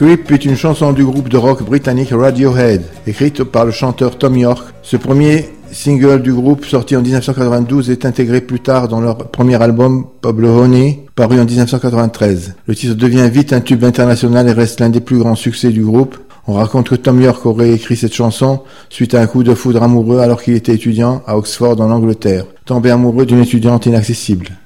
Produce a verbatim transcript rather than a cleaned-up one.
Creep est une chanson du groupe de rock britannique Radiohead, écrite par le chanteur Thom Yorke. Ce premier single du groupe, sorti en dix-neuf cent quatre-vingt-douze, est intégré plus tard dans leur premier album Pablo Honey, paru en dix-neuf cent quatre-vingt-treize. Le titre devient vite un tube international et reste l'un des plus grands succès du groupe. On raconte que Thom Yorke aurait écrit cette chanson suite à un coup de foudre amoureux alors qu'il était étudiant à Oxford en Angleterre, tombé amoureux d'une étudiante inaccessible.